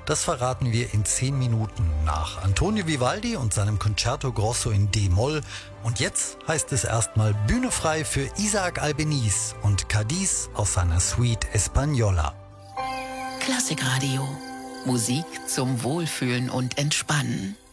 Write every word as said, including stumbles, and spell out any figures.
Das verraten wir in zehn Minuten nach Antonio Vivaldi und seinem Concerto Grosso in D-Moll. Und jetzt heißt es erstmal Bühne frei für Isaac Albeniz und Cadiz aus seiner Suite Española. Klassikradio. Musik zum Wohlfühlen und Entspannen.